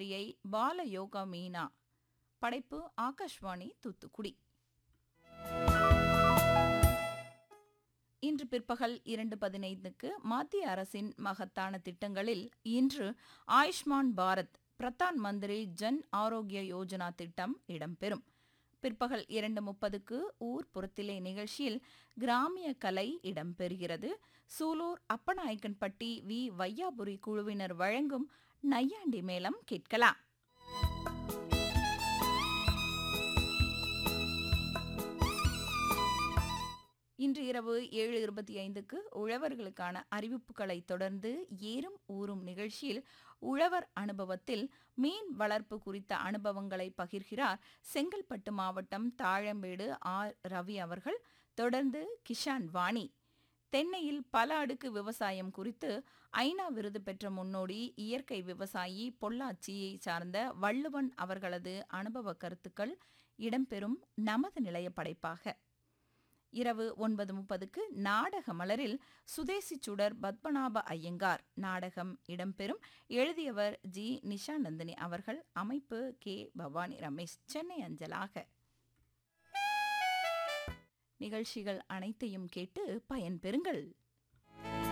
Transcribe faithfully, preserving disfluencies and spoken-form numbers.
வெற்றியை பால யோகா மீனா. படைப்பு ஆகாஷ்வாணி தூத்துக்குடி. இன்று பிற்பகல் இரண்டு பதினைந்துக்கு மத்திய அரசின் மகத்தான திட்டங்களில் இன்று ஆயுஷ்மான் பாரத் பிரதான் மந்திரி ஜன் ஆரோக்கிய யோஜனா திட்டம் இடம்பெறும். பிற்பகல் இரண்டு முப்பதுக்கு ஊர் புறத்திலே நிகழ்ச்சியில் கிராமிய கலை இடம்பெறுகிறது. சூலூர் அப்பநாயக்கன்பட்டி வி வையாபுரி குழுவினர் வழங்கும் நையாண்டி மேளம் கேட்கலாம். இன்று இரவு ஏழு இருபத்தி ஐந்துக்கு உழவர்களுக்கான அறிவிப்புகளை தொடர்ந்து ஏறும் ஊறும் நிகழ்ச்சியில் உழவர் அனுபவத்தில் மீன் வளர்ப்பு குறித்த அனுபவங்களை பகிர்கிறார் செங்கல்பட்டு மாவட்டம் தாழம்பேடு ஆர் ரவி அவர்கள். தொடர்ந்து கிஷான் வாணி. தென்னையில் பல அடுக்கு விவசாயம் குறித்து ஐநா விருது பெற்ற முன்னோடி இயற்கை விவசாயி பொள்ளாச்சியை சார்ந்த வள்ளுவன் அவர்களது அனுபவ கருத்துக்கள் இடம்பெறும் நமது நிலைய படைப்பாக. இரவு ஒன்பது முப்பதுக்கு நாடக மலரில் சுதேசி சுடர் பத்மநாப ஐயங்கார் நாடகம் இடம்பெறும். எழுதியவர் ஜி நிஷாநந்தினி அவர்கள். அமைப்பு கே பவானி ரமேஷ். சென்னை அஞ்சலாக. நிகழ்ச்சிகள் அனைத்தையும் கேட்டு பயன்பெறுங்கள்.